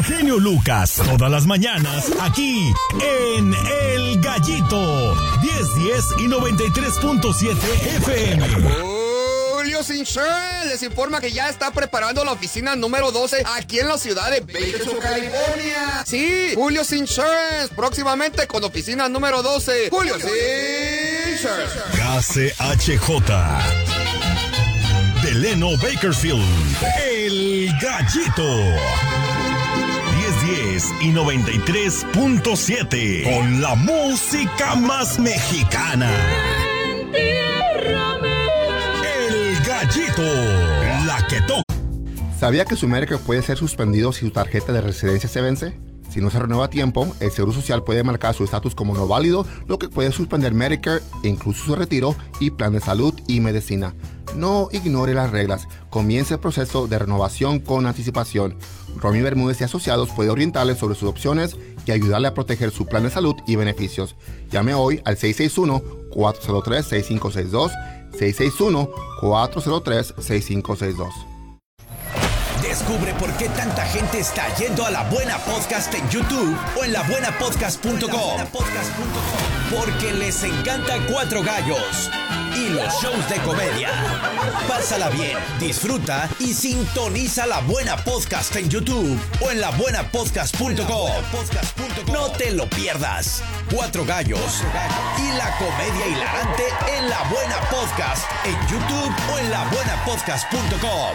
genio Lucas, todas las mañanas, aquí en El Gallito, 1010 y 93.7 FM. Julio Insurance les informa que ya está preparando la oficina número 12 aquí en la ciudad de Bakersfield, California. Sí, Julio Insurance, próximamente con oficina número 12. Julio Insurance. KCHJ Delano Bakersfield, El Gallito, 1010 y 93.7, con la música más mexicana. El Gallito, la que toca. ¿Sabía que su Medicare puede ser suspendido si su tarjeta de residencia se vence? Si no se renueva a tiempo, el Seguro Social puede marcar su estatus como no válido, lo que puede suspender Medicare, incluso su retiro y plan de salud y medicina. No ignore las reglas. Comience el proceso de renovación con anticipación. Romy Bermúdez y Asociados puede orientarle sobre sus opciones y ayudarle a proteger su plan de salud y beneficios. Llame hoy al 661-403-6562, 661-403-6562. Descubre por qué tanta gente está yendo a La Buena Podcast en YouTube o en labuenapodcast.com. Porque les encanta Cuatro Gallos y los shows de comedia. Pásala bien, disfruta y sintoniza La Buena Podcast en YouTube o en labuenapodcast.com. No te lo pierdas. Cuatro Gallos y la comedia hilarante en La Buena Podcast en YouTube o en labuenapodcast.com.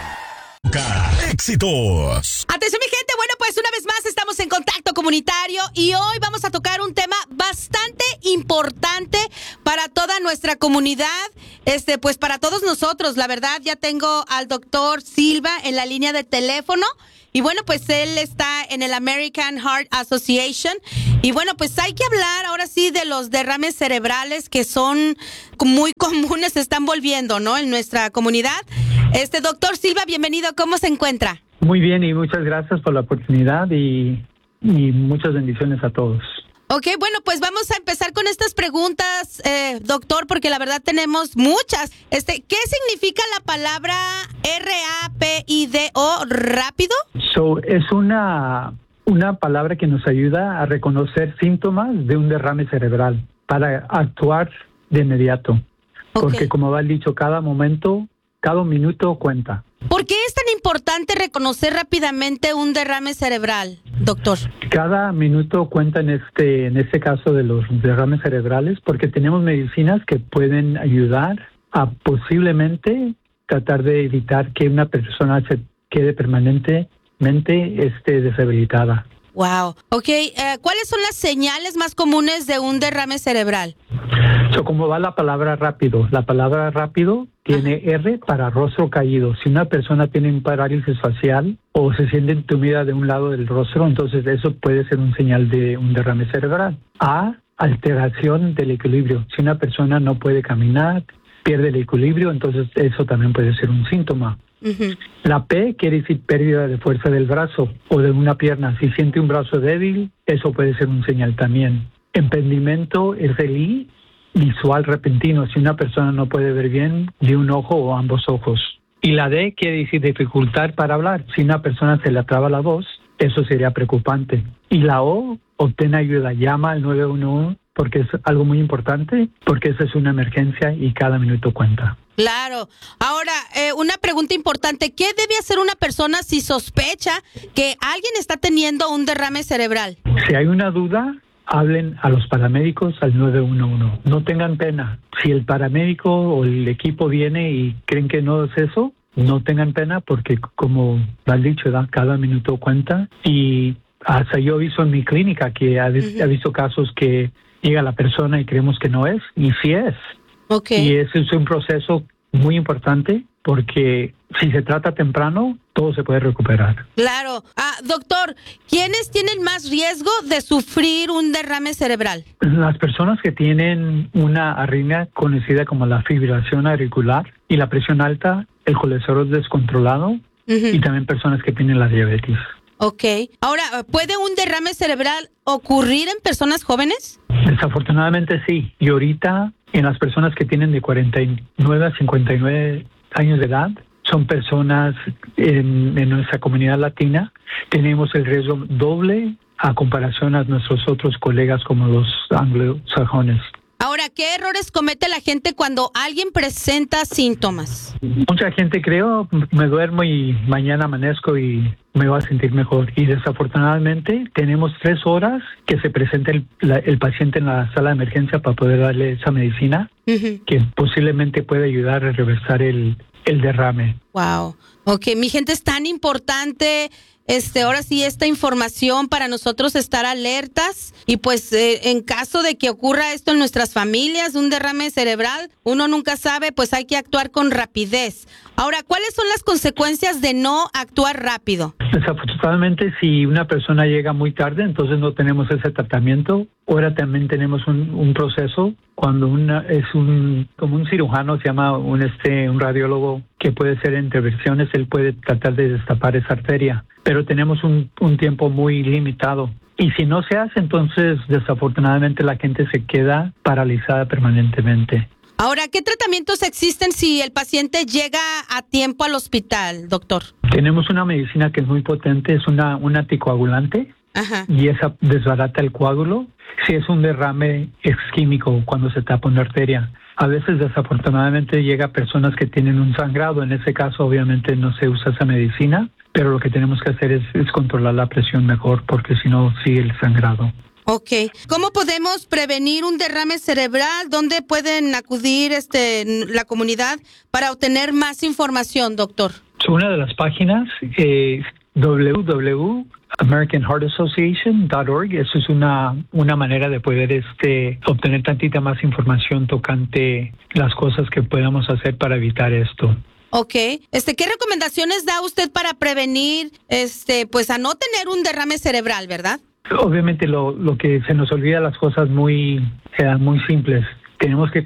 Éxitos. Atención, mi gente. Bueno, pues una vez más estamos en Contacto Comunitario y hoy vamos a tocar un tema bastante importante para toda nuestra comunidad, pues para todos nosotros. La verdad, ya tengo al doctor Silva en la línea de teléfono. Y bueno, pues él está en el American Heart Association. Y bueno, pues hay que hablar ahora sí de los derrames cerebrales que son muy comunes, se están volviendo, ¿no? En nuestra comunidad. Doctor Silva, bienvenido. ¿Cómo se encuentra? Muy bien y muchas gracias por la oportunidad y muchas bendiciones a todos. Ok, bueno, pues vamos a empezar con estas preguntas, doctor, porque la verdad tenemos muchas. ¿Qué significa la palabra RAPIDO, rápido? Es una palabra que nos ayuda a reconocer síntomas de un derrame cerebral para actuar de inmediato. Okay. Porque como va el dicho, cada minuto cuenta. ¿Por qué es tan importante reconocer rápidamente un derrame cerebral, doctor? Cada minuto cuenta en este caso de los derrames cerebrales, porque tenemos medicinas que pueden ayudar a posiblemente tratar de evitar que una persona se quede permanentemente deshabilitada. Wow. Ok, ¿cuáles son las señales más comunes de un derrame cerebral? Como va la palabra rápido. La palabra rápido tiene R para rostro caído. Si una persona tiene un parálisis facial o se siente entumida de un lado del rostro, entonces eso puede ser un señal de un derrame cerebral. A, alteración del equilibrio. Si una persona no puede caminar, pierde el equilibrio, entonces eso también puede ser un síntoma. Uh-huh. La P quiere decir pérdida de fuerza del brazo o de una pierna. Si siente un brazo débil, eso puede ser un señal también. Emprendimiento es el I, visual repentino. Si una persona no puede ver bien de un ojo o ambos ojos. Y la D quiere decir dificultad para hablar. Si una persona se le traba la voz, eso sería preocupante. Y la O, obtén ayuda, llama al 911 porque es algo muy importante, porque esa es una emergencia y cada minuto cuenta. Claro. Ahora, una pregunta importante. ¿Qué debe hacer una persona si sospecha que alguien está teniendo un derrame cerebral? Si hay una duda, hablen a los paramédicos al 911. No tengan pena. Si el paramédico o el equipo viene y creen que no es eso, no tengan pena porque, como ha dicho, cada minuto cuenta. Y hasta yo he visto en mi clínica que ha visto casos que llega la persona y creemos que no es, y sí es. Okay. Y ese es un proceso muy importante porque si se trata temprano, todo se puede recuperar. Claro. Doctor, ¿quiénes tienen más riesgo de sufrir un derrame cerebral? Las personas que tienen una arritmia conocida como la fibrilación auricular y la presión alta, el colesterol descontrolado y también personas que tienen la diabetes. Ok. Ahora, ¿puede un derrame cerebral ocurrir en personas jóvenes? Desafortunadamente sí. Y ahorita en las personas que tienen de 49 a 59 años de edad, son personas en nuestra comunidad latina. Tenemos el riesgo doble a comparación a nuestros otros colegas como los anglosajones. Ahora, ¿qué errores comete la gente cuando alguien presenta síntomas? Mucha gente creo, me duermo y mañana amanezco y me voy a sentir mejor. Y desafortunadamente tenemos 3 horas que se presenta el paciente en la sala de emergencia para poder darle esa medicina que posiblemente puede ayudar a reversar el derrame. Wow. Ok, mi gente, es tan importante ahora sí esta información para nosotros estar alertas y pues en caso de que ocurra esto en nuestras familias, un derrame cerebral, uno nunca sabe, pues hay que actuar con rapidez. Ahora, ¿cuáles son las consecuencias de no actuar rápido? Desafortunadamente, si una persona llega muy tarde, entonces no tenemos ese tratamiento. Ahora también tenemos un proceso cuando como un cirujano, se llama un radiólogo que puede hacer intervenciones, él puede tratar de destapar esa arteria, pero tenemos un tiempo muy limitado. Y si no se hace, entonces desafortunadamente la gente se queda paralizada permanentemente. Ahora, ¿qué tratamientos existen si el paciente llega a tiempo al hospital, doctor? Tenemos una medicina que es muy potente, es un anticoagulante. Ajá. Y esa desbarata el coágulo. Si es un derrame isquémico cuando se tapa una arteria. A veces desafortunadamente llega a personas que tienen un sangrado. En ese caso obviamente no se usa esa medicina, pero lo que tenemos que hacer es controlar la presión mejor porque si no sigue el sangrado. Ok. ¿Cómo podemos prevenir un derrame cerebral? ¿Dónde pueden acudir la comunidad para obtener más información, doctor? Una de las páginas es www.americanheartassociation.org. Eso es una manera de poder obtener tantita más información tocante las cosas que podamos hacer para evitar esto. Ok. ¿Qué recomendaciones da usted para prevenir, pues a no tener un derrame cerebral, verdad? Obviamente lo que se nos olvida las cosas muy simples. Tenemos que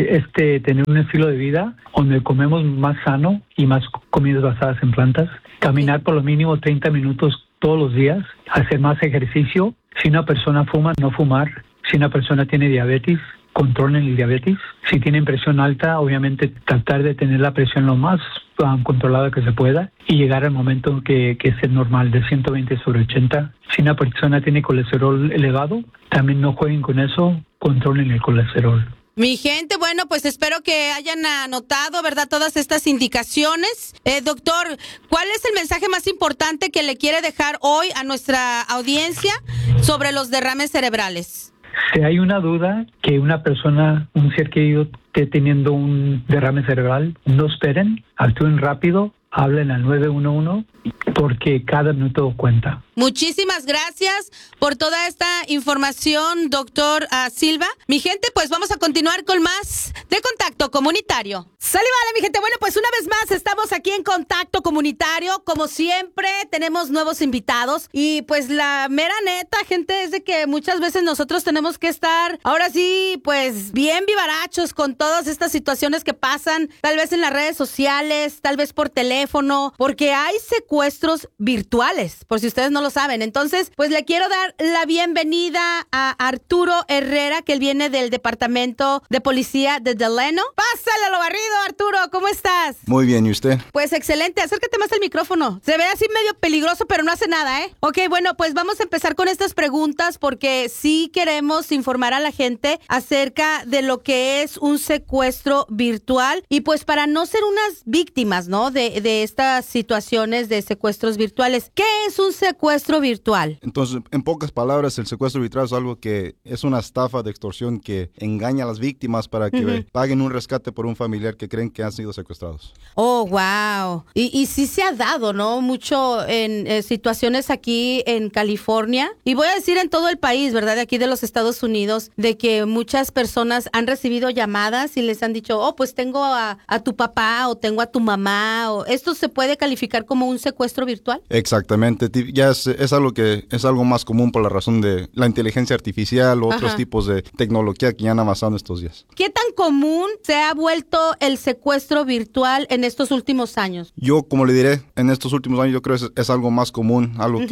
tener un estilo de vida donde comemos más sano y más comidas basadas en plantas, caminar por lo mínimo 30 minutos todos los días, hacer más ejercicio. Si una persona fuma, no fumar. Si una persona tiene diabetes, controlen el diabetes. Si tienen presión alta, obviamente tratar de tener la presión lo más controlada que se pueda y llegar al momento que es normal de 120/80. Si una persona tiene colesterol elevado, también no jueguen con eso, controlen el colesterol. Mi gente, bueno, pues espero que hayan anotado, ¿verdad?, todas estas indicaciones. Doctor, ¿cuál es el mensaje más importante que le quiere dejar hoy a nuestra audiencia sobre los derrames cerebrales? Si hay una duda que una persona, un ser querido, esté teniendo un derrame cerebral, no esperen, actúen rápido, hablen al 911 porque cada minuto cuenta. Muchísimas gracias por toda esta información, doctor Silva. Mi gente, pues vamos a continuar con más de Contacto Comunitario. Sale, vale, mi gente. Bueno, pues una vez más estamos aquí en Contacto Comunitario. Como siempre, tenemos nuevos invitados. Y pues la mera neta, gente, es de que muchas veces nosotros tenemos que estar, ahora sí, pues bien vivarachos con todas estas situaciones que pasan, tal vez en las redes sociales, tal vez por teléfono, porque hay secuestros virtuales, por si ustedes no lo saben. Entonces, pues le quiero dar la bienvenida a Arturo Herrera, que él viene del Departamento de Policía de Delano. Pásale a lo barrido, Arturo, ¿cómo estás? Muy bien, ¿y usted? Pues excelente, acércate más al micrófono. Se ve así medio peligroso, pero no hace nada, ¿eh? Ok, bueno, pues vamos a empezar con estas preguntas porque sí queremos informar a la gente acerca de lo que es un secuestro virtual y pues para no ser unas víctimas, ¿no?, de estas situaciones de secuestros virtuales. ¿Qué es un secuestro virtual? Entonces, en pocas palabras, el secuestro virtual es algo que es una estafa de extorsión que engaña a las víctimas para que paguen un rescate por un familiar que creen que han sido secuestrados. Oh, wow. Y sí se ha dado, ¿no?, mucho en situaciones aquí en California y voy a decir en todo el país, ¿verdad?, de aquí de los Estados Unidos, de que muchas personas han recibido llamadas y les han dicho, oh, pues tengo a tu papá o tengo a tu mamá, o ¿esto se puede calificar como un secuestro virtual? Exactamente, ya es algo que es algo más común por la razón de la inteligencia artificial o otros tipos de tecnología que ya han avanzado estos días. ¿Qué tan común se ha vuelto el secuestro virtual en estos últimos años? Yo, como le diré, en estos últimos años yo creo que es algo más común, algo que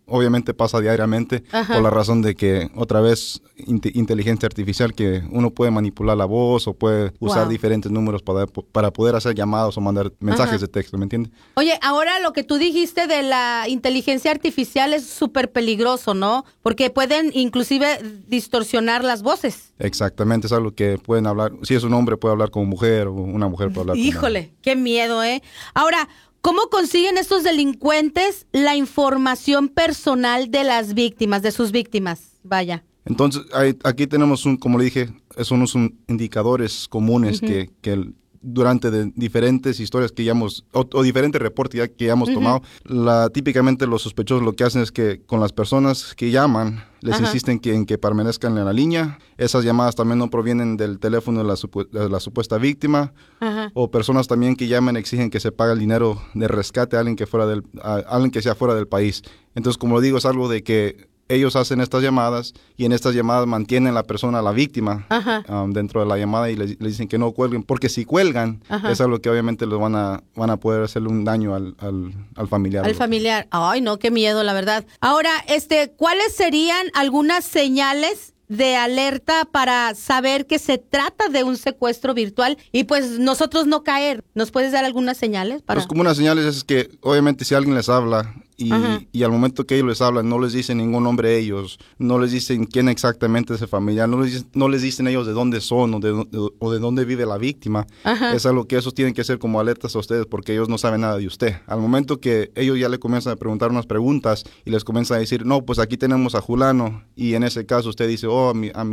obviamente pasa diariamente. Ajá. Por la razón de que otra vez inteligencia artificial, que uno puede manipular la voz o puede usar Wow. diferentes números para poder hacer llamadas o mandar mensajes Ajá. de texto, ¿me entiende? Oye, ahora lo que tú dijiste de la inteligencia artificial es súper peligroso, ¿no? Porque pueden inclusive distorsionar las voces. Exactamente, es algo que pueden hablar. Si es un hombre puede hablar como mujer o una mujer puede hablar como Híjole, qué miedo, ¿eh? Ahora, ¿cómo consiguen estos delincuentes la información personal de las víctimas, de sus víctimas? Vaya. Entonces, aquí tenemos como le dije, son unos indicadores comunes que durante diferentes historias que ya hemos, o diferentes reportes que ya hemos tomado, típicamente los sospechosos lo que hacen es que con las personas que llaman, les insisten en que permanezcan en la línea. Esas llamadas también no provienen del teléfono de la supuesta víctima. Ajá. O personas también que llaman exigen que se pague el dinero de rescate a alguien alguien que sea fuera del país. Entonces, como digo, es algo de que ellos hacen estas llamadas y en estas llamadas mantienen la persona, la víctima, dentro de la llamada y les dicen que no cuelguen, porque si cuelgan, es algo que obviamente los van a poder hacerle un daño al familiar. Al familiar. Ay, no, qué miedo, la verdad. Ahora, ¿cuáles serían algunas señales de alerta para saber que se trata de un secuestro virtual y pues nosotros no caer? ¿Nos puedes dar algunas señales? Pues como unas señales es que obviamente si alguien les habla y al momento que ellos les hablan no les dicen ningún nombre a ellos, no les dicen quién exactamente es el familiar, no les dicen ellos de dónde son o de dónde vive la víctima, es algo que esos tienen que ser como alertas a ustedes porque ellos no saben nada de usted. Al momento que ellos ya le comienzan a preguntar unas preguntas y les comienzan a decir, no, pues aquí tenemos a fulano, y en ese caso usted dice, oh, a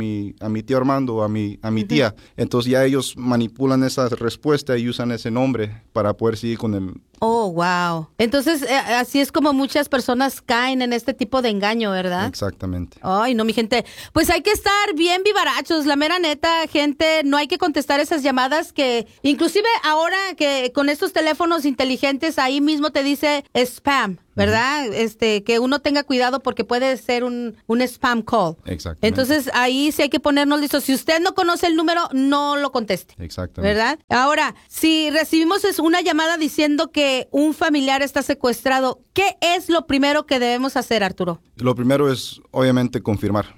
mi tío Armando o a mi tía, entonces ya ellos manipulan esa respuesta y usan ese nombre para poder seguir con el... Oh, wow. Entonces, así es como muchas personas caen en este tipo de engaño, ¿verdad? Exactamente. Ay, no, mi gente. Pues hay que estar bien vivarachos, la mera neta, gente. No hay que contestar esas llamadas que, inclusive ahora que con estos teléfonos inteligentes, ahí mismo te dice spam, ¿verdad? Que uno tenga cuidado porque puede ser un spam call. Exactamente. Entonces, ahí sí hay que ponernos listos. Si usted no conoce el número, no lo conteste. Exactamente. ¿Verdad? Ahora, si recibimos una llamada diciendo que un familiar está secuestrado, ¿qué es lo primero que debemos hacer, Arturo? Lo primero es, obviamente, confirmar.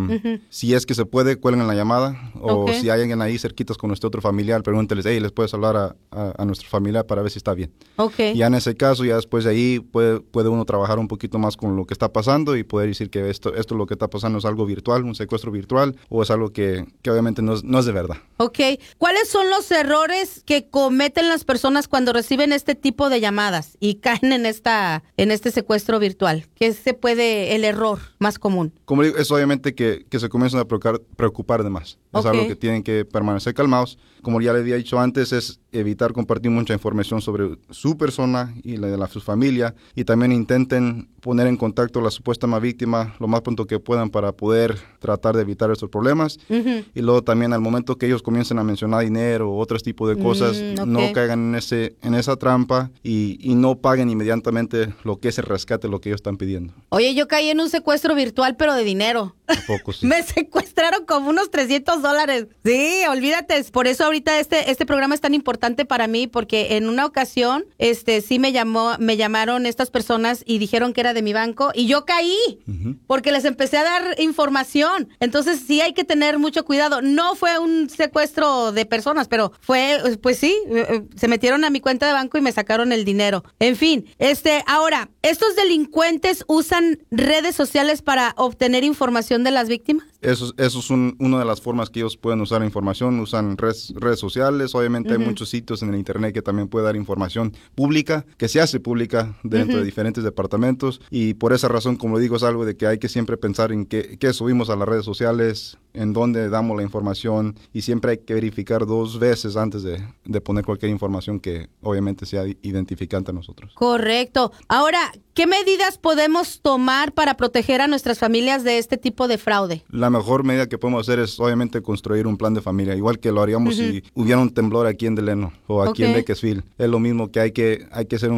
Si es que se puede, cuelguen la llamada. O si hay alguien ahí cerquitas con nuestro otro familiar, pregúnteles, hey, ¿les puedes hablar a nuestro familiar para ver si está bien? Ya en ese caso, ya después de ahí puede uno trabajar un poquito más con lo que está pasando y poder decir que esto lo que está pasando es algo virtual, un secuestro virtual, o es algo que obviamente no es de verdad. ¿Cuáles son los errores que cometen las personas cuando reciben este tipo de llamadas y caen en este secuestro virtual? ¿Qué es el error más común? Como digo, es obviamente que se comienzan a preocupar de más. Es algo que tienen que permanecer calmados. Como ya les había dicho antes, es evitar compartir mucha información sobre su persona y la de su familia, y también intenten poner en contacto a la supuesta víctima lo más pronto que puedan para poder tratar de evitar estos problemas. Y luego también al momento que ellos comiencen a mencionar dinero o otros tipos de cosas, no caigan en esa trampa y no paguen inmediatamente lo que es el rescate, lo que ellos están pidiendo. Oye, yo caí en un secuestro virtual, pero de dinero. ¿A poco sí? Me secuestraron como unos $300. Sí, olvídate. Por eso ahorita este programa es tan importante para mí, porque en una ocasión sí me llamaron estas personas y dijeron que era de mi banco y yo caí porque les empecé a dar información. Entonces sí hay que tener mucho cuidado. No fue un secuestro de personas, pero pues sí, se metieron a mi cuenta de banco y me sacaron el dinero. En fin, ahora, ¿estos delincuentes usan redes sociales para obtener información de las víctimas? Eso es una de las formas que ellos pueden usar información. Usan redes sociales. Obviamente hay muchos sitios en el internet que también puede dar información pública, que se hace pública dentro de diferentes departamentos, y por esa razón, como digo, es algo de que hay que siempre pensar en qué subimos a las redes sociales, en dónde damos la información, y siempre hay que verificar 2 veces antes de poner cualquier información que obviamente sea identificante a nosotros. Correcto. Ahora, ¿qué medidas podemos tomar para proteger a nuestras familias de este tipo de fraude? La mejor medida que podemos hacer es obviamente construir un plan de familia, igual que lo haríamos si hubiera un temblor aquí en Delano o aquí en Bakersfield. Es lo mismo que hay que hacer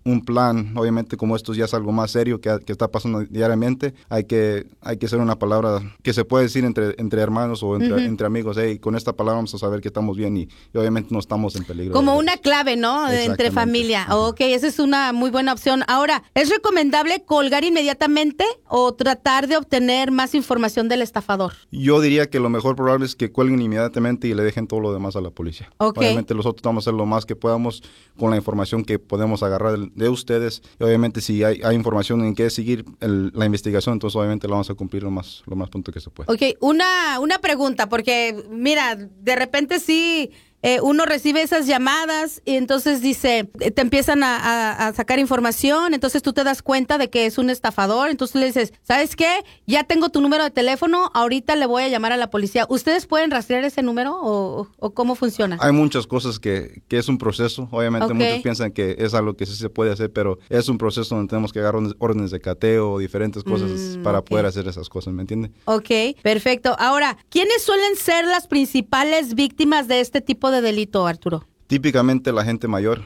un plan. Obviamente, como esto ya es algo más serio que está pasando diariamente, hay que ser una palabra que se puede decir entre hermanos o entre amigos. Hey, con esta palabra vamos a saber que estamos bien y obviamente no estamos en peligro. Como una clave, ¿no? Entre familia. Ok, esa es una muy buena opción. Ahora, ¿es recomendable colgar inmediatamente o tratar de obtener más información del estafador? Yo diría que lo mejor probable es que cuelguen inmediatamente y le dejen todo lo demás a la policía. Okay. Obviamente nosotros vamos a hacer lo más que podamos con la información que podemos agarrar de ustedes. Y obviamente si hay información en que seguir la investigación, entonces obviamente la vamos a cumplir lo más pronto que se pueda. Ok, una pregunta, porque mira, de repente sí... uno recibe esas llamadas y entonces dice, te empiezan a sacar información, entonces tú te das cuenta de que es un estafador, entonces le dices, ¿sabes qué? Ya tengo tu número de teléfono, ahorita le voy a llamar a la policía. ¿Ustedes pueden rastrear ese número o cómo funciona? Hay muchas cosas que es un proceso, obviamente muchos piensan que es algo que sí se puede hacer, pero es un proceso donde tenemos que agarrar órdenes de cateo o diferentes cosas para poder hacer esas cosas, ¿me entiende? Ok, perfecto. Ahora, ¿quiénes suelen ser las principales víctimas de este tipo de delito, Arturo? Típicamente la gente mayor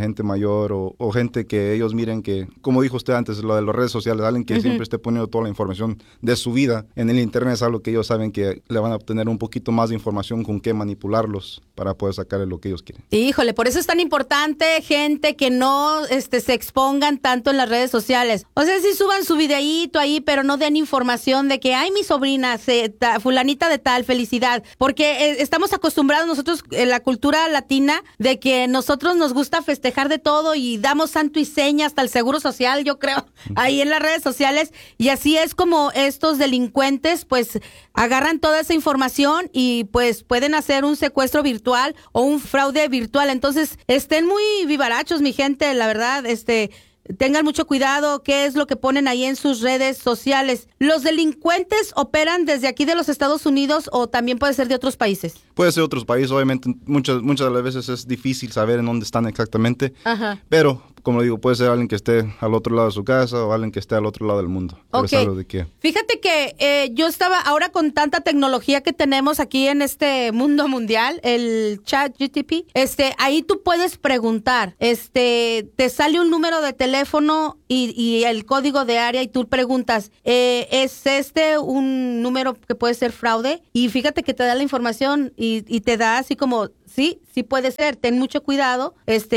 o gente que ellos miren que, como dijo usted antes, lo de las redes sociales, alguien que siempre esté poniendo toda la información de su vida en el internet es algo que ellos saben que le van a obtener un poquito más de información con qué manipularlos para poder sacarle lo que ellos quieren. Híjole, por eso es tan importante, gente, que no se expongan tanto en las redes sociales. O sea, sí suban su videíto ahí, pero no den información de que, ay, mi sobrina, fulanita de tal, felicidad. Porque estamos acostumbrados nosotros, en la cultura latina, de que nosotros nos gusta festejar de todo y damos santo y seña hasta el seguro social, yo creo, ahí en las redes sociales, y así es como estos delincuentes pues agarran toda esa información y pues pueden hacer un secuestro virtual o un fraude virtual. Entonces, estén muy vivarachos, mi gente, la verdad, tengan mucho cuidado qué es lo que ponen ahí en sus redes sociales. ¿Los delincuentes operan desde aquí de los Estados Unidos o también puede ser de otros países? Puede ser de otros países, obviamente muchas de las veces es difícil saber en dónde están exactamente, pero como digo, puede ser alguien que esté al otro lado de su casa o alguien que esté al otro lado del mundo. Okay. Fíjate que yo estaba ahora con tanta tecnología que tenemos aquí en este mundo mundial, el ChatGPT, ahí tú puedes preguntar, te sale un número de teléfono y el código de área y tú preguntas, ¿es un número que puede ser fraude? Y fíjate que te da la información y te da así como, sí puede ser, ten mucho cuidado,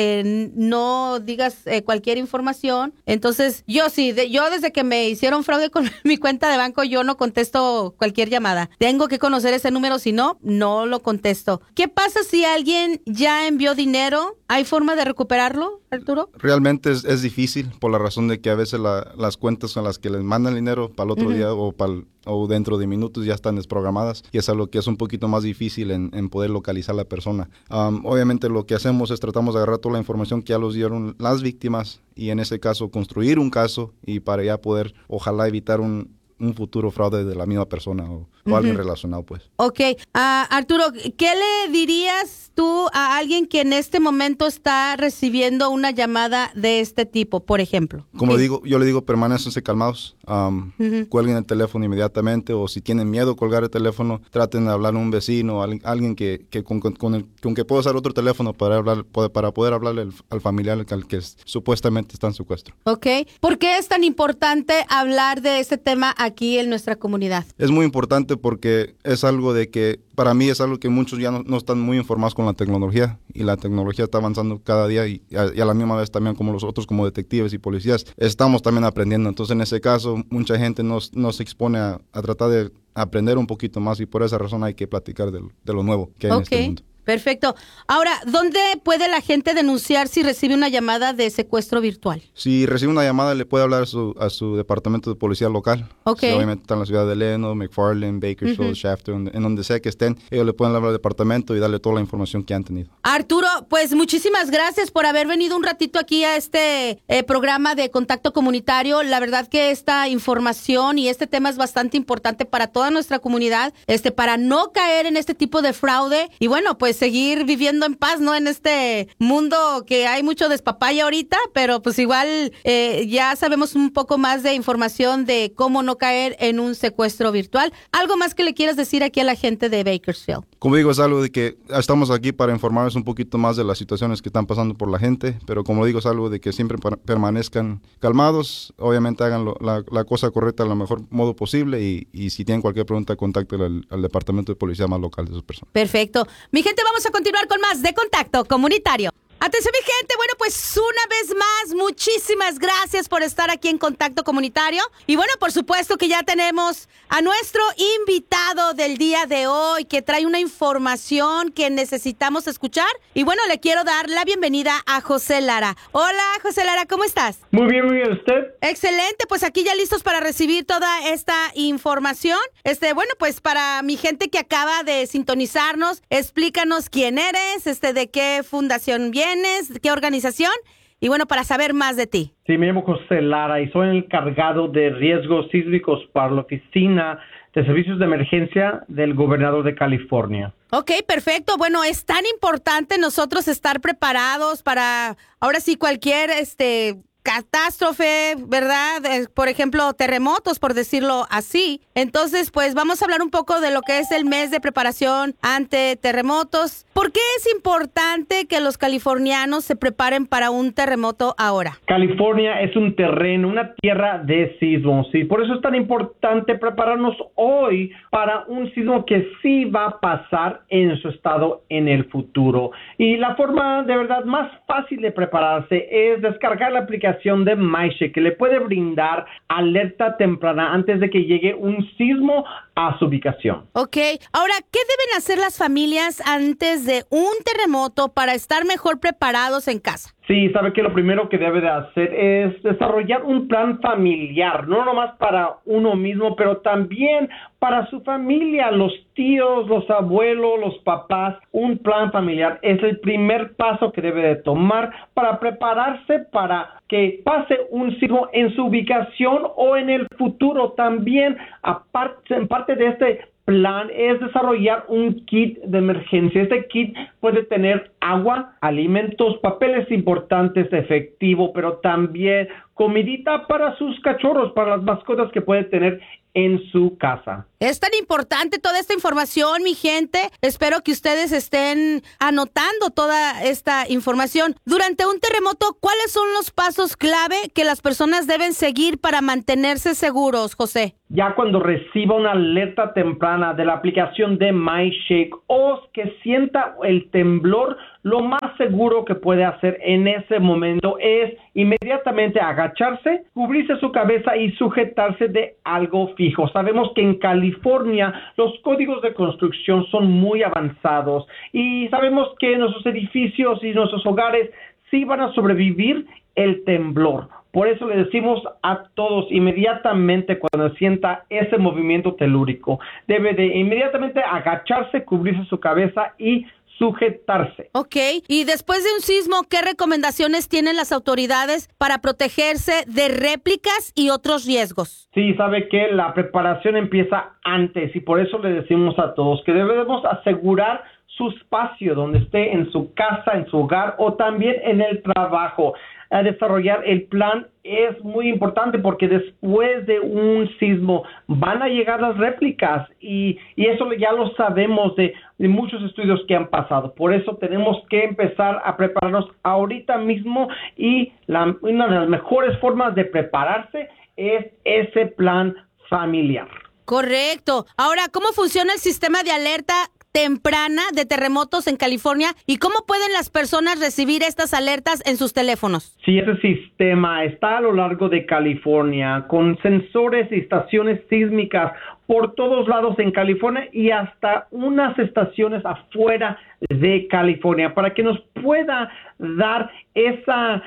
no digas cualquier información. Entonces, yo desde que me hicieron fraude con mi cuenta de banco, yo no contesto cualquier llamada. Tengo que conocer ese número, si no lo contesto. ¿Qué pasa si alguien ya envió dinero? ¿Hay forma de recuperarlo, Arturo? Realmente es difícil por la razón de que a veces las cuentas con las que les mandan el dinero para el otro día o dentro de minutos ya están desprogramadas y es algo que es un poquito más difícil en poder localizar a la persona. Obviamente lo que hacemos es tratamos de agarrar toda la información que ya los dieron las víctimas y en ese caso construir un caso y para ya poder ojalá evitar un futuro fraude de la misma persona o alguien relacionado, pues. Ok. Arturo, ¿qué le dirías tú a alguien que en este momento está recibiendo una llamada de este tipo, por ejemplo? Como yo le digo, permanécense calmados, cuelguen el teléfono inmediatamente o si tienen miedo a colgar el teléfono, traten de hablar a un vecino, alguien que con que pueda usar otro teléfono para poder hablarle al familiar al que supuestamente está en secuestro. Ok. ¿Por qué es tan importante hablar de este tema aquí en nuestra comunidad? Es muy importante porque es algo de que, para mí es algo que muchos ya no están muy informados con la tecnología y la tecnología está avanzando cada día y a la misma vez también como nosotros como detectives y policías estamos también aprendiendo. Entonces en ese caso mucha gente no se expone a tratar de aprender un poquito más y por esa razón hay que platicar de lo nuevo que hay en este mundo. Perfecto. Ahora, ¿dónde puede la gente denunciar si recibe una llamada de secuestro virtual? Si recibe una llamada, le puede hablar a su departamento de policía local. Okay. Si obviamente está en la ciudad de Leno, McFarland, Bakersfield, Shafter, en donde sea que estén, ellos le pueden hablar al departamento y darle toda la información que han tenido. Arturo, pues muchísimas gracias por haber venido un ratito aquí a este programa de Contacto Comunitario. La verdad que esta información y este tema es bastante importante para toda nuestra comunidad, para no caer en este tipo de fraude y bueno, pues seguir viviendo en paz, ¿no? En este mundo que hay mucho despapalle ahorita, pero pues igual ya sabemos un poco más de información de cómo no caer en un secuestro virtual. ¿Algo más que le quieras decir aquí a la gente de Bakersfield? Como digo, es algo de que estamos aquí para informarles un poquito más de las situaciones que están pasando por la gente, pero como digo, es algo de que siempre permanezcan calmados, obviamente hagan la cosa correcta de lo mejor modo posible y si tienen cualquier pregunta, contáctenle al departamento de policía más local de sus personas. Perfecto. Mi gente, vamos a continuar con más de Contacto Comunitario. Atención, mi gente. Bueno, pues una vez más, muchísimas gracias por estar aquí en Contacto Comunitario. Y bueno, por supuesto que ya tenemos a nuestro invitado del día de hoy, que trae una información que necesitamos escuchar. Y bueno, le quiero dar la bienvenida a José Lara. Hola, José Lara, ¿cómo estás? Muy bien, ¿usted? Excelente, pues aquí ya listos para recibir toda esta información. Bueno, pues para mi gente que acaba de sintonizarnos, explícanos quién eres, de qué fundación vienes, qué organización, y bueno, para saber más de ti. Sí, me llamo José Lara y soy el encargado de riesgos sísmicos para la Oficina de Servicios de Emergencia del Gobernador de California. Ok, perfecto. Bueno, es tan importante nosotros estar preparados para, ahora sí, cualquier catástrofe, ¿verdad? Por ejemplo, terremotos, por decirlo así. Entonces, pues vamos a hablar un poco de lo que es el mes de preparación ante terremotos. ¿Por qué es importante que los californianos se preparen para un terremoto ahora? California es un terreno, una tierra de sismos, y por eso es tan importante prepararnos hoy para un sismo que sí va a pasar en su estado en el futuro. Y la forma de verdad más fácil de prepararse es descargar la aplicación de MyShake, que le puede brindar alerta temprana antes de que llegue un sismo a su ubicación. Ok, ahora, ¿qué deben hacer las familias antes de un terremoto para estar mejor preparados en casa? Sí, sabe que lo primero que debe de hacer es desarrollar un plan familiar, no nomás para uno mismo, pero también para su familia, los tíos, los abuelos, los papás. Un plan familiar es el primer paso que debe de tomar para prepararse para que pase un sismo en su ubicación o en el futuro. También, en parte de este plan es desarrollar un kit de emergencia. Este kit puede tener agua, alimentos, papeles importantes, efectivo, pero también comidita para sus cachorros, para las mascotas que puede tener en su casa. Es tan importante toda esta información, mi gente. Espero que ustedes estén anotando toda esta información. Durante un terremoto, ¿cuáles son los pasos clave que las personas deben seguir para mantenerse seguros, José? Ya cuando reciba una alerta temprana de la aplicación de MyShake o que sienta el temblor, lo más seguro que puede hacer en ese momento es inmediatamente agacharse, cubrirse su cabeza y sujetarse de algo fijo. Sabemos que en California los códigos de construcción son muy avanzados y sabemos que nuestros edificios y nuestros hogares sí van a sobrevivir el temblor. Por eso le decimos a todos inmediatamente cuando sienta ese movimiento telúrico, debe de inmediatamente agacharse, cubrirse su cabeza y sujetarse. Ok, y después de un sismo, ¿qué recomendaciones tienen las autoridades para protegerse de réplicas y otros riesgos? Sí, sabe que la preparación empieza antes y por eso le decimos a todos que debemos asegurar su espacio donde esté, en su casa, en su hogar o también en el trabajo. A desarrollar el plan es muy importante porque después de un sismo van a llegar las réplicas y eso ya lo sabemos de muchos estudios que han pasado. Por eso tenemos que empezar a prepararnos ahorita mismo y una de las mejores formas de prepararse es ese plan familiar. Correcto. Ahora, ¿cómo funciona el sistema de alerta temprana de terremotos en California y cómo pueden las personas recibir estas alertas en sus teléfonos? Sí, ese sistema está a lo largo de California con sensores y estaciones sísmicas por todos lados en California y hasta unas estaciones afuera de California para que nos pueda dar esa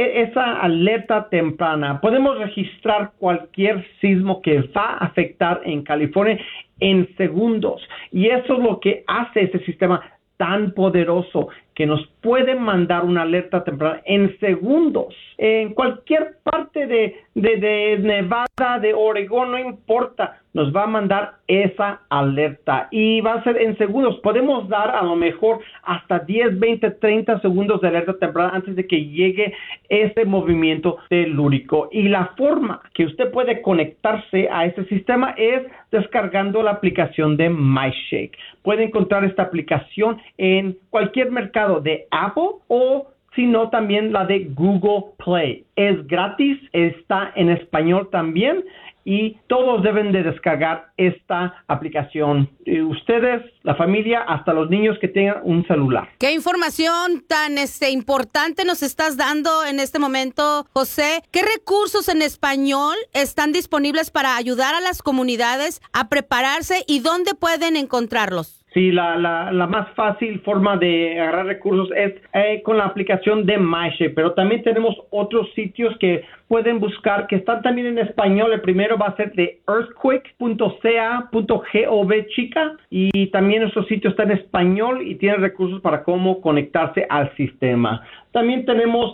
alerta temprana. Podemos registrar cualquier sismo que va a afectar en California en segundos y eso es lo que hace este sistema tan poderoso, que nos puede mandar una alerta temprana en segundos. En cualquier parte de Nevada, de Oregón, no importa, nos va a mandar esa alerta y va a ser en segundos. Podemos dar a lo mejor hasta 10, 20, 30 segundos de alerta temprana antes de que llegue ese movimiento telúrico. Y la forma que usted puede conectarse a ese sistema es descargando la aplicación de MyShake. Puede encontrar esta aplicación en cualquier mercado de Apple o sino también la de Google Play. Es gratis, está en español también y todos deben de descargar esta aplicación. Ustedes, la familia, hasta los niños que tengan un celular. ¿Qué información tan importante nos estás dando en este momento, José? ¿Qué recursos en español están disponibles para ayudar a las comunidades a prepararse y dónde pueden encontrarlos? Sí, la más fácil forma de agarrar recursos es con la aplicación de MyShake, pero también tenemos otros sitios que pueden buscar que están también en español. El primero va a ser de earthquake.ca.gov, chica, y también nuestro sitio está en español y tiene recursos para cómo conectarse al sistema. También tenemos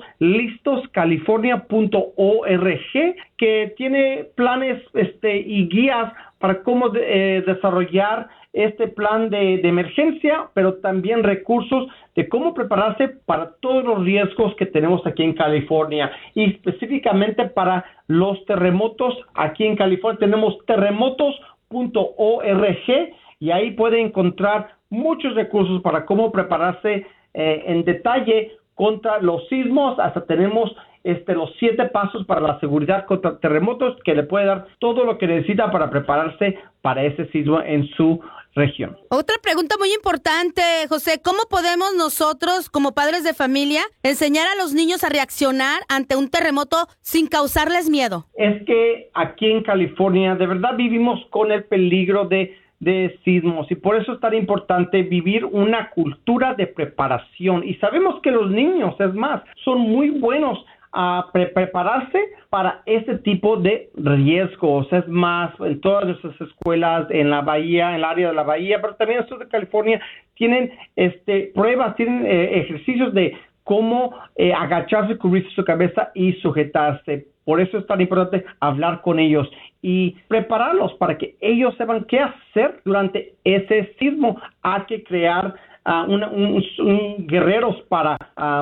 listoscalifornia.org, que tiene planes y guías para cómo desarrollar este plan de emergencia, pero también recursos de cómo prepararse para todos los riesgos que tenemos aquí en California y específicamente para los terremotos. Aquí en California tenemos terremotos.org y ahí puede encontrar muchos recursos para cómo prepararse en detalle contra los sismos. Hasta tenemos los 7 pasos para la seguridad contra terremotos que le puede dar todo lo que necesita para prepararse para ese sismo en su región. Otra pregunta muy importante, José, ¿cómo podemos nosotros, como padres de familia, enseñar a los niños a reaccionar ante un terremoto sin causarles miedo? Es que aquí en California de verdad vivimos con el peligro de sismos y por eso es tan importante vivir una cultura de preparación. Y sabemos que los niños, es más, son muy buenos a prepararse para este tipo de riesgos. Es más, en todas nuestras escuelas, en la bahía, en el área de la bahía, pero también en el sur de California, tienen pruebas, tienen ejercicios de cómo agacharse, cubrirse su cabeza y sujetarse. Por eso es tan importante hablar con ellos y prepararlos para que ellos sepan qué hacer durante ese sismo. Hay que crear guerreros para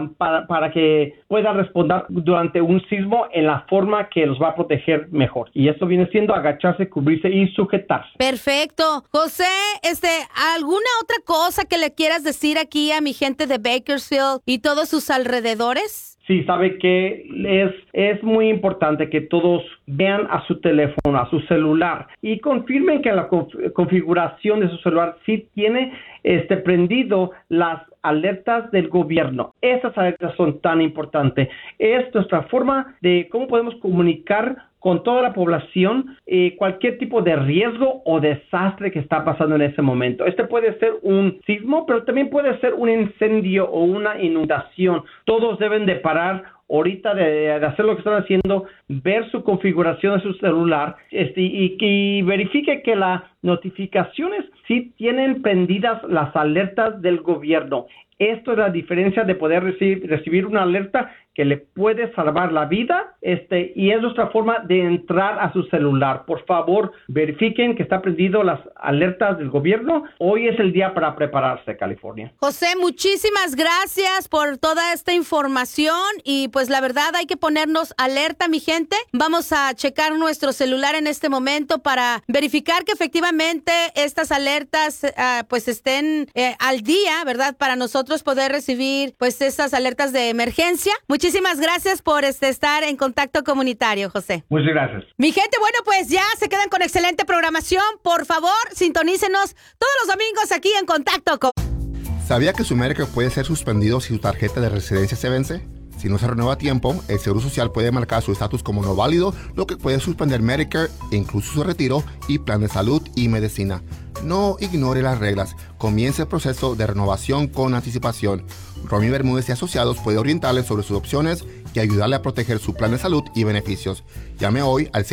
que puedan responder durante un sismo en la forma que los va a proteger mejor. Y eso viene siendo agacharse, cubrirse y sujetarse. Perfecto. José, ¿alguna otra cosa que le quieras decir aquí a mi gente de Bakersfield y todos sus alrededores? Sí, sabe que es muy importante que todos vean a su teléfono, a su celular y confirmen que la configuración de su celular sí tiene prendido las alertas del gobierno. Esas alertas son tan importantes. Es nuestra forma de cómo podemos comunicar con toda la población cualquier tipo de riesgo o desastre que está pasando en ese momento. Puede ser un sismo, pero también puede ser un incendio o una inundación. Todos deben de parar ahorita de hacer lo que están haciendo, ver su configuración de su celular y verifique que las notificaciones sí tienen prendidas las alertas del gobierno. Esto es la diferencia de poder recibir una alerta que le puede salvar la vida y es nuestra forma de entrar a su celular. Por favor, verifiquen que está prendido las alertas del gobierno. Hoy es el día para prepararse, California. José, muchísimas gracias por toda esta información y pues la verdad hay que ponernos alerta, mi gente. Vamos a checar nuestro celular en este momento para verificar que efectivamente estas alertas pues estén al día, ¿verdad? Para nosotros poder recibir pues estas alertas de emergencia. Muchísimas gracias por estar en contacto comunitario, José. Muchas gracias. Mi gente, bueno, pues ya se quedan con excelente programación. Por favor, sintonícenos todos los domingos aquí en Contacto con... ¿Sabía que su Medicare puede ser suspendido si su tarjeta de residencia se vence? Si no se renueva a tiempo, el Seguro Social puede marcar su estatus como no válido, lo que puede suspender Medicare, incluso su retiro y plan de salud y medicina. No ignore las reglas. Comience el proceso de renovación con anticipación. Romy Bermúdez y Asociados puede orientarle sobre sus opciones y ayudarle a proteger su plan de salud y beneficios. Llame hoy al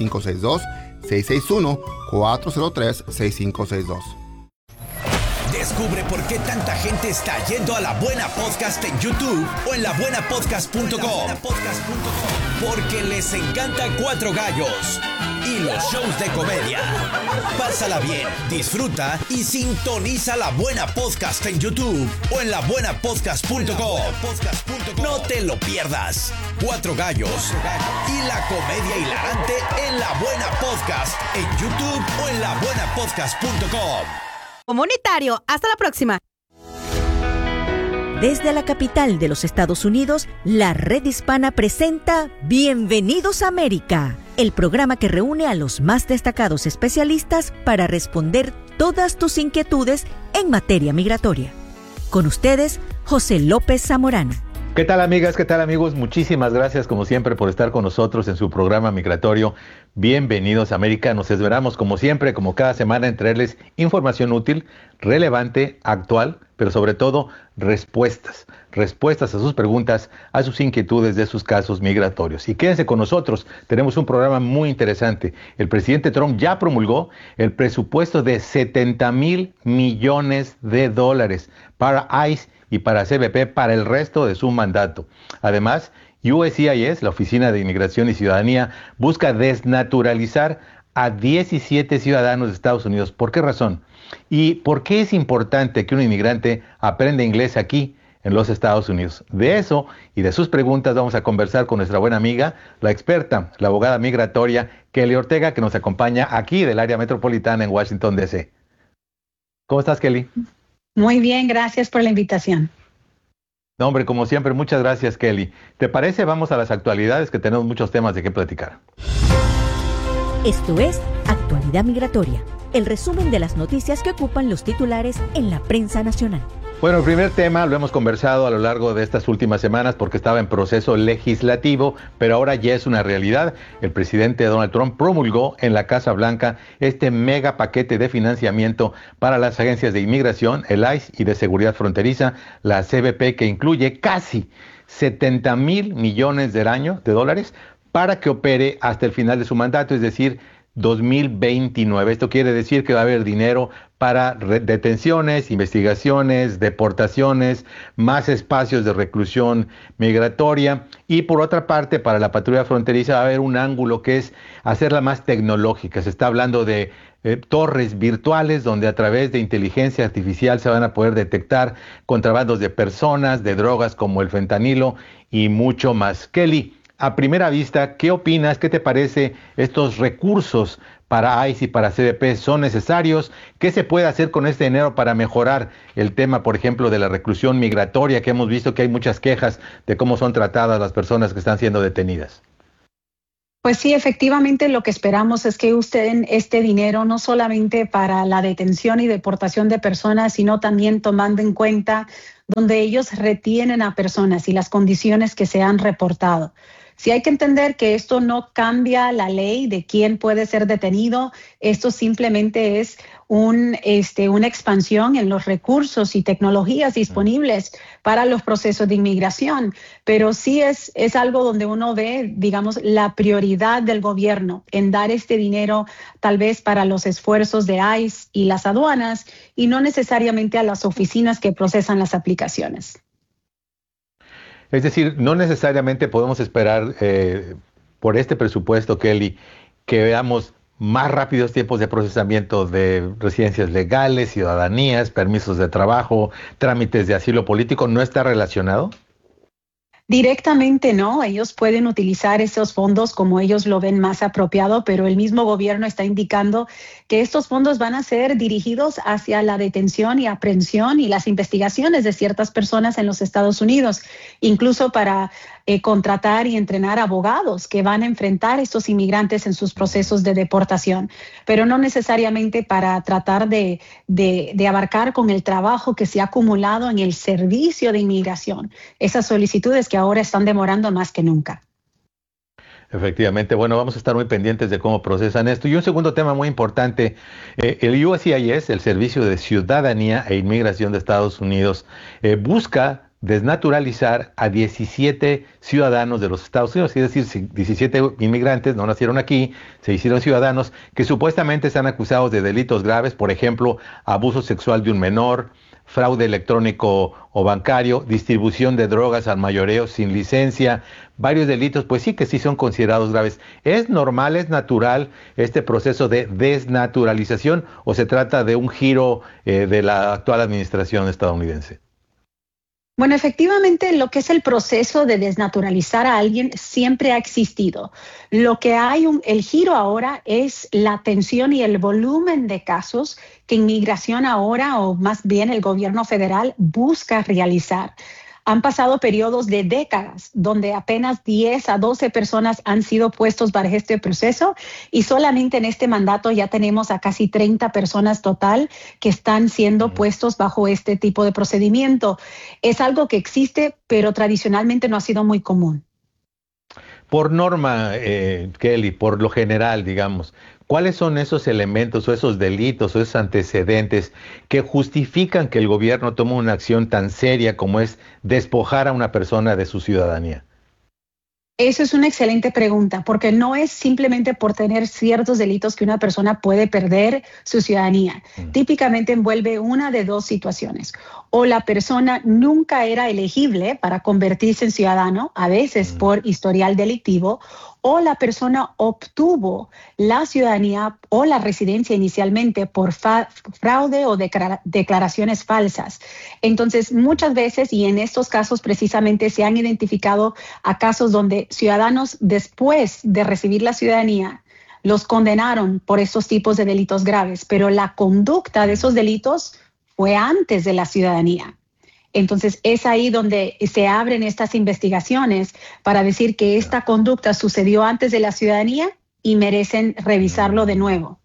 661-403-6562, 661-403-6562. Descubre por qué tanta gente está yendo a La Buena Podcast en YouTube o en labuenapodcast.com. Porque les encanta Cuatro Gallos y los shows de comedia. Pásala bien, disfruta y sintoniza La Buena Podcast en YouTube o en labuenapodcast.com. No te lo pierdas. Cuatro Gallos y la comedia hilarante en La Buena Podcast en YouTube o en labuenapodcast.com. Comunitario, hasta la próxima. Desde la capital de los Estados Unidos, la Red Hispana presenta Bienvenidos a América, el programa que reúne a los más destacados especialistas para responder todas tus inquietudes en materia migratoria. Con ustedes, José López Zamorano. ¿Qué tal, amigas? ¿Qué tal, amigos? Muchísimas gracias, como siempre, por estar con nosotros en su programa migratorio Bienvenidos a América. Nos esmeramos, como siempre, como cada semana, en traerles información útil, relevante, actual, pero sobre todo respuestas a sus preguntas, a sus inquietudes de sus casos migratorios. Y quédense con nosotros, tenemos un programa muy interesante. El presidente Trump ya promulgó el presupuesto de $70,000 millones para ICE y para CBP para el resto de su mandato. Además, USCIS, la Oficina de Inmigración y Ciudadanía, busca desnaturalizar a 17 ciudadanos de Estados Unidos. ¿Por qué razón? ¿Y por qué es importante que un inmigrante aprenda inglés aquí en los Estados Unidos? De eso y de sus preguntas vamos a conversar con nuestra buena amiga, la experta, la abogada migratoria Kelly Ortega, que nos acompaña aquí del área metropolitana en Washington, D.C. ¿Cómo estás, Kelly? Muy bien, gracias por la invitación. No, hombre, como siempre, muchas gracias, Kelly. ¿Te parece? Vamos a las actualidades, que tenemos muchos temas de qué platicar. Esto es Actualidad Migratoria, el resumen de las noticias que ocupan los titulares en la prensa nacional. Bueno, el primer tema lo hemos conversado a lo largo de estas últimas semanas porque estaba en proceso legislativo, pero ahora ya es una realidad. El presidente Donald Trump promulgó en la Casa Blanca este mega paquete de financiamiento para las agencias de inmigración, el ICE, y de seguridad fronteriza, la CBP, que incluye casi $70,000 millones de dólares para que opere hasta el final de su mandato, es decir, 2029. Esto quiere decir que va a haber dinero para detenciones, investigaciones, deportaciones, más espacios de reclusión migratoria, y por otra parte, para la patrulla fronteriza va a haber un ángulo que es hacerla más tecnológica. Se está hablando de torres virtuales donde a través de inteligencia artificial se van a poder detectar contrabandos de personas, de drogas como el fentanilo y mucho más. Kelly, a primera vista, ¿qué opinas? ¿Qué te parece estos recursos para ICE y para CBP? ¿Son necesarios? ¿Qué se puede hacer con este dinero para mejorar el tema, por ejemplo, de la reclusión migratoria, que hemos visto que hay muchas quejas de cómo son tratadas las personas que están siendo detenidas? Pues sí, efectivamente lo que esperamos es que usen este dinero no solamente para la detención y deportación de personas, sino también tomando en cuenta donde ellos retienen a personas y las condiciones que se han reportado. Sí hay que entender que esto no cambia la ley de quién puede ser detenido. Esto simplemente es una expansión en los recursos y tecnologías disponibles para los procesos de inmigración. Pero sí es algo donde uno ve, digamos, la prioridad del gobierno en dar este dinero tal vez para los esfuerzos de ICE y las aduanas y no necesariamente a las oficinas que procesan las aplicaciones. Es decir, no necesariamente podemos esperar por este presupuesto, Kelly, que veamos más rápidos tiempos de procesamiento de residencias legales, ciudadanías, permisos de trabajo, trámites de asilo político. ¿No está relacionado? Directamente no, ellos pueden utilizar esos fondos como ellos lo ven más apropiado, pero el mismo gobierno está indicando que estos fondos van a ser dirigidos hacia la detención y aprehensión y las investigaciones de ciertas personas en los Estados Unidos, incluso para contratar y entrenar abogados que van a enfrentar a estos inmigrantes en sus procesos de deportación, pero no necesariamente para tratar de abarcar con el trabajo que se ha acumulado en el servicio de inmigración, esas solicitudes que ahora están demorando más que nunca. Efectivamente, bueno, vamos a estar muy pendientes de cómo procesan esto. Y un segundo tema muy importante, el USCIS, el Servicio de Ciudadanía e Inmigración de Estados Unidos, busca desnaturalizar a 17 ciudadanos de los Estados Unidos, es decir, 17 inmigrantes no nacieron aquí, se hicieron ciudadanos, que supuestamente están acusados de delitos graves, por ejemplo, abuso sexual de un menor, fraude electrónico o bancario, distribución de drogas al mayoreo sin licencia, varios delitos, pues sí que sí son considerados graves. ¿Es normal, es natural este proceso de desnaturalización o se trata de un giro de la actual administración estadounidense? Bueno, efectivamente, lo que es el proceso de desnaturalizar a alguien siempre ha existido. Lo que hay, el giro ahora es la atención y el volumen de casos que inmigración ahora, o más bien el gobierno federal, busca realizar. Han pasado periodos de décadas donde apenas 10 a 12 personas han sido puestos bajo este proceso y solamente en este mandato ya tenemos a casi 30 personas total que están siendo puestos bajo este tipo de procedimiento. Es algo que existe, pero tradicionalmente no ha sido muy común. Por norma, Kelly, por lo general, digamos, ¿cuáles son esos elementos o esos delitos o esos antecedentes que justifican que el gobierno tome una acción tan seria como es despojar a una persona de su ciudadanía? Eso es una excelente pregunta, porque no es simplemente por tener ciertos delitos que una persona puede perder su ciudadanía. Típicamente envuelve una de dos situaciones. O la persona nunca era elegible para convertirse en ciudadano, a veces por historial delictivo, o la persona obtuvo la ciudadanía o la residencia inicialmente por fraude o declaraciones falsas. Entonces, muchas veces, y en estos casos precisamente se han identificado a casos donde ciudadanos después de recibir la ciudadanía los condenaron por estos tipos de delitos graves, pero la conducta de esos delitos fue antes de la ciudadanía. Entonces, es ahí donde se abren estas investigaciones para decir que esta conducta sucedió antes de la ciudadanía y merecen revisarlo de nuevo.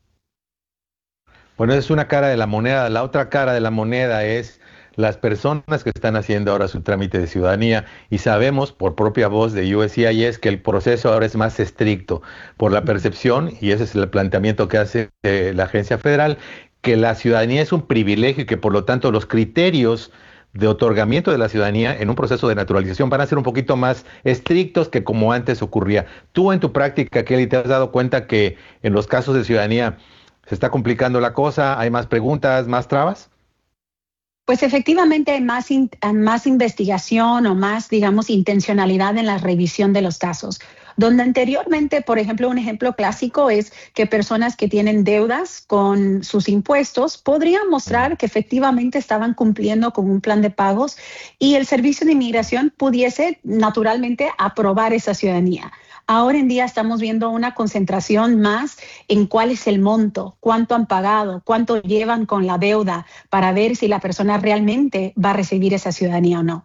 Bueno, es una cara de la moneda. La otra cara de la moneda es las personas que están haciendo ahora su trámite de ciudadanía y sabemos por propia voz de USCIS que el proceso ahora es más estricto por la percepción, y ese es el planteamiento que hace la agencia federal, que la ciudadanía es un privilegio y que por lo tanto los criterios de otorgamiento de la ciudadanía en un proceso de naturalización van a ser un poquito más estrictos que como antes ocurría. Tú en tu práctica, Kelly, ¿te has dado cuenta que en los casos de ciudadanía se está complicando la cosa? ¿Hay más preguntas, más trabas? Pues efectivamente hay más investigación o más, digamos, intencionalidad en la revisión de los casos. Donde anteriormente, por ejemplo, un ejemplo clásico es que personas que tienen deudas con sus impuestos podrían mostrar que efectivamente estaban cumpliendo con un plan de pagos y el Servicio de Inmigración pudiese naturalmente aprobar esa ciudadanía. Ahora en día estamos viendo una concentración más en cuál es el monto, cuánto han pagado, cuánto llevan con la deuda para ver si la persona realmente va a recibir esa ciudadanía o no.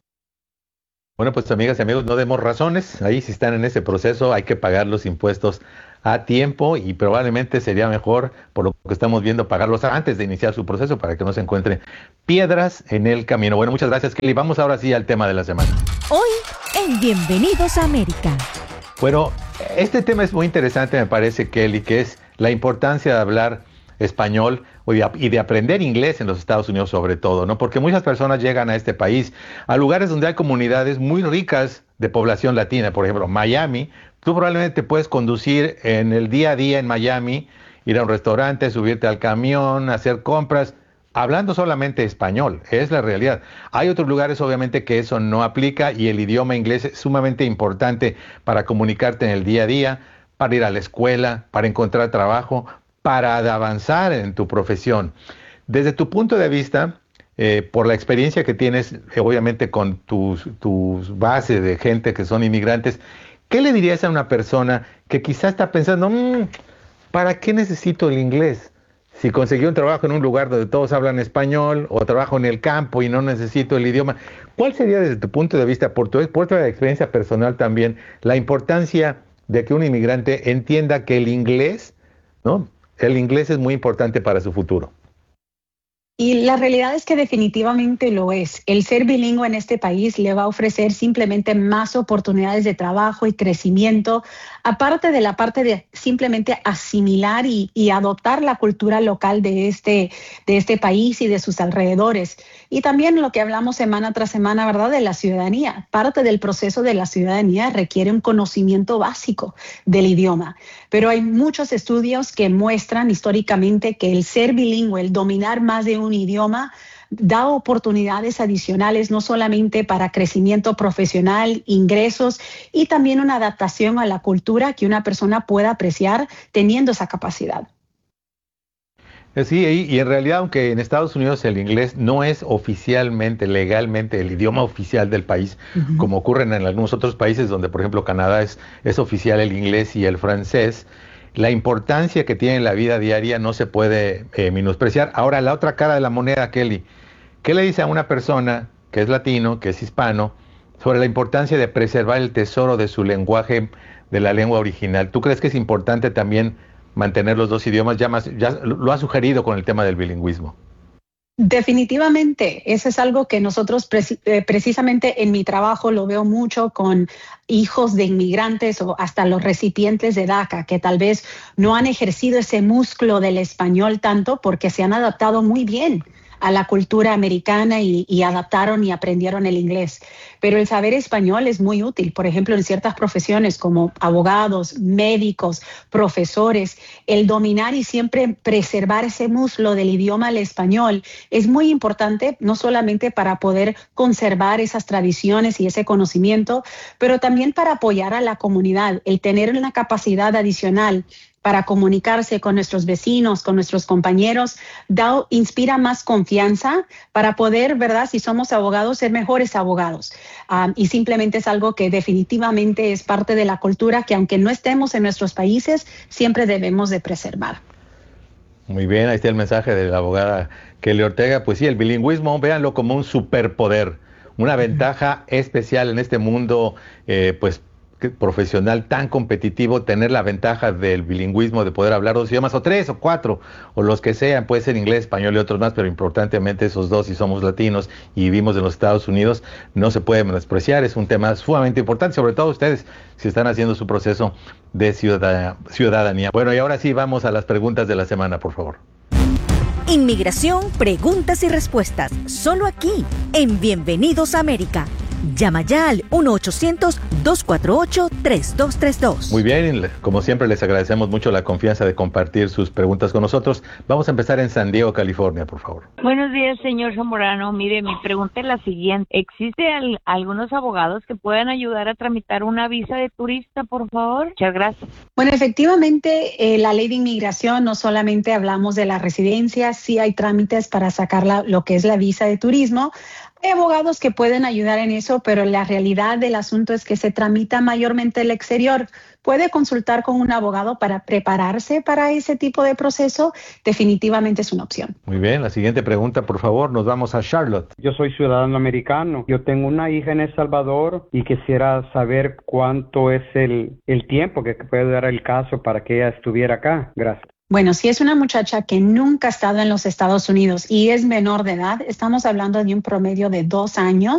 Bueno, pues amigas y amigos, no demos razones. Ahí si están en ese proceso hay que pagar los impuestos a tiempo y probablemente sería mejor, por lo que estamos viendo, pagarlos antes de iniciar su proceso para que no se encuentren piedras en el camino. Bueno, muchas gracias, Kelly. Vamos ahora sí al tema de la semana. Hoy en Bienvenidos a América. Bueno, este tema es muy interesante, me parece, Kelly, que es la importancia de hablar español y de aprender inglés en los Estados Unidos sobre todo, ¿no? Porque muchas personas llegan a este país, a lugares donde hay comunidades muy ricas de población latina, por ejemplo, Miami. Tú probablemente puedes conducir en el día a día en Miami, ir a un restaurante, subirte al camión, hacer compras, hablando solamente español, es la realidad. Hay otros lugares obviamente que eso no aplica y el idioma inglés es sumamente importante para comunicarte en el día a día, para ir a la escuela, para encontrar trabajo, para avanzar en tu profesión. Desde tu punto de vista, por la experiencia que tienes, obviamente con tus bases de gente que son inmigrantes, ¿qué le dirías a una persona que quizás está pensando, ¿para qué necesito el inglés? Si conseguí un trabajo en un lugar donde todos hablan español o trabajo en el campo y no necesito el idioma, ¿cuál sería desde tu punto de vista, por tu experiencia personal también, la importancia de que un inmigrante entienda que el inglés, ¿no? El inglés es muy importante para su futuro? Y la realidad es que definitivamente lo es. El ser bilingüe en este país le va a ofrecer simplemente más oportunidades de trabajo y crecimiento, aparte de la parte de simplemente asimilar y adoptar la cultura local de este país y de sus alrededores. Y también lo que hablamos semana tras semana, ¿verdad?, de la ciudadanía. Parte del proceso de la ciudadanía requiere un conocimiento básico del idioma. Pero hay muchos estudios que muestran históricamente que el ser bilingüe, el dominar más de un idioma, da oportunidades adicionales no solamente para crecimiento profesional, ingresos y también una adaptación a la cultura que una persona pueda apreciar teniendo esa capacidad. Sí, y en realidad, aunque en Estados Unidos el inglés no es oficialmente, legalmente, el idioma oficial del país, como ocurre en algunos otros países donde, por ejemplo, Canadá es oficial el inglés y el francés, la importancia que tiene en la vida diaria no se puede menospreciar. Ahora, la otra cara de la moneda, Kelly, ¿qué le dice a una persona que es latino, que es hispano, sobre la importancia de preservar el tesoro de su lenguaje, de la lengua original? ¿Tú crees que es importante también mantener los dos idiomas? Ya lo ha sugerido con el tema del bilingüismo. Definitivamente, eso es algo que nosotros precisamente en mi trabajo lo veo mucho con hijos de inmigrantes o hasta los recipientes de DACA, que tal vez no han ejercido ese músculo del español tanto porque se han adaptado muy bien a la cultura americana y adaptaron y aprendieron el inglés. Pero el saber español es muy útil, por ejemplo, en ciertas profesiones como abogados, médicos, profesores. El dominar y siempre preservar ese muslo del idioma al español es muy importante, no solamente para poder conservar esas tradiciones y ese conocimiento, pero también para apoyar a la comunidad, el tener una capacidad adicional para comunicarse con nuestros vecinos, con nuestros compañeros, inspira más confianza para poder, ¿verdad?, si somos abogados, ser mejores abogados. Y simplemente es algo que definitivamente es parte de la cultura que, aunque no estemos en nuestros países, siempre debemos de preservar. Muy bien, ahí está el mensaje de la abogada Kelly Ortega. Pues sí, el bilingüismo, véanlo como un superpoder, una ventaja especial en este mundo, pues profesional tan competitivo, tener la ventaja del bilingüismo, de poder hablar dos idiomas, o tres, o cuatro, o los que sean, puede ser inglés, español y otros más, pero importantemente esos dos, si somos latinos y vivimos en los Estados Unidos, no se puede menospreciar, es un tema sumamente importante, sobre todo ustedes, si están haciendo su proceso de ciudadanía. Bueno, y ahora sí, vamos a las preguntas de la semana, por favor. Inmigración, preguntas y respuestas, solo aquí, en Bienvenidos a América. Llama ya al 1-800-248-3232. Muy bien, como siempre les agradecemos mucho la confianza de compartir sus preguntas con nosotros. Vamos a empezar en San Diego, California, por favor. Buenos días, señor Zamorano. Mire, mi pregunta es la siguiente. ¿Existen algunos abogados que puedan ayudar a tramitar una visa de turista, por favor? Muchas gracias. Bueno, efectivamente, la ley de inmigración no solamente hablamos de la residencia, sí hay trámites para sacar lo que es la visa de turismo. Hay abogados que pueden ayudar en eso, pero la realidad del asunto es que se tramita mayormente el exterior. Puede consultar con un abogado para prepararse para ese tipo de proceso. Definitivamente es una opción. Muy bien, la siguiente pregunta, por favor, nos vamos a Charlotte. Yo soy ciudadano americano. Yo tengo una hija en El Salvador y quisiera saber cuánto es el tiempo que puede dar el caso para que ella estuviera acá. Gracias. Bueno, si es una muchacha que nunca ha estado en los Estados Unidos y es menor de edad, estamos hablando de un promedio de 2 años